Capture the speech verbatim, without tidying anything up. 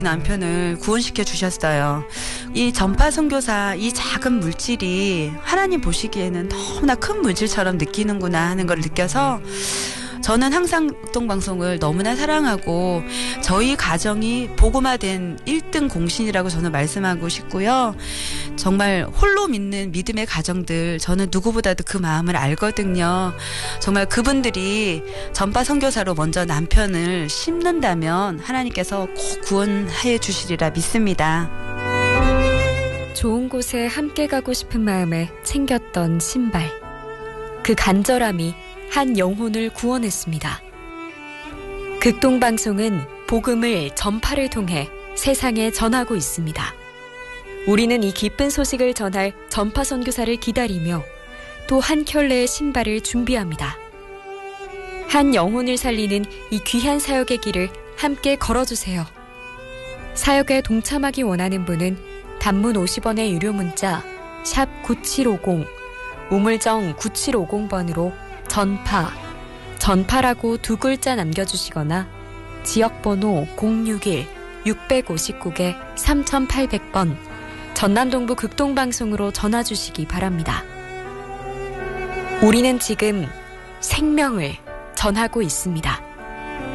남편을 구원시켜 주셨어요. 이 전파 선교사, 이 작은 물질이 하나님 보시기에는 너무나 큰 물질처럼 느끼는구나 하는 걸 느껴서 저는 항상 극동방송을 너무나 사랑하고 저희 가정이 복음화된 일 등 공신이라고 저는 말씀하고 싶고요. 정말 홀로 믿는 믿음의 가정들, 저는 누구보다도 그 마음을 알거든요. 정말 그분들이 전파 선교사로 먼저 남편을 심는다면 하나님께서 꼭 구원해 주시리라 믿습니다. 좋은 곳에 함께 가고 싶은 마음에 챙겼던 신발. 그 간절함이 한 영혼을 구원했습니다. 극동방송은 복음을 전파를 통해 세상에 전하고 있습니다. 우리는 이 기쁜 소식을 전할 전파 선교사를 기다리며 또 한 켤레의 신발을 준비합니다. 한 영혼을 살리는 이 귀한 사역의 길을 함께 걸어주세요. 사역에 동참하기 원하는 분은 단문 오십 원의 유료 문자 샵 구칠오공, 우물정 구칠오공 번으로 전파, 전파라고 두 글자 남겨주시거나 지역번호 공육일 육오구 개 삼팔공 번 전남동부 극동방송으로 전화주시기 바랍니다. 우리는 지금 생명을 전하고 있습니다.